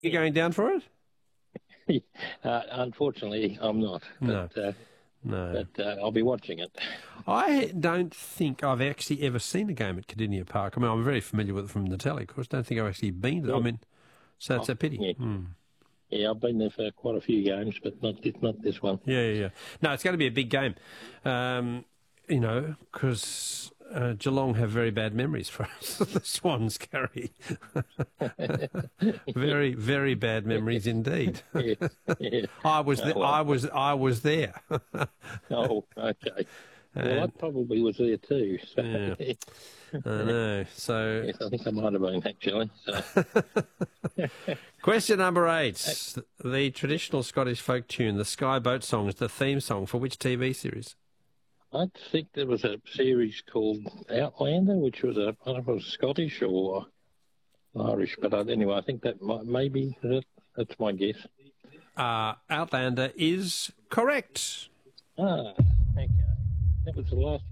You going down for it? Unfortunately, I'm not. No. But I'll be watching it. I don't think I've actually ever seen a game at Cardinia Park. I mean, I'm very familiar with it from the telly, of course. Don't think I've actually been there. I mean, so it's a pity. Yeah. Yeah, I've been there for quite a few games, but not this one. Yeah. No, it's going to be a big game, because Geelong have very bad memories for us. The Swans carry very, very bad memories indeed. Yeah. I was there. Oh, okay. Well, I probably was there too. So. Yeah. I know. So yes, I think I might have been actually. So. Question number 8. The traditional Scottish folk tune, the Sky Boat Song, is the theme song for which TV series? I think there was a series called Outlander, which was I don't know if it was Scottish or Irish, but anyway, I think that maybe that's my guess. Outlander is correct. Okay. That was the last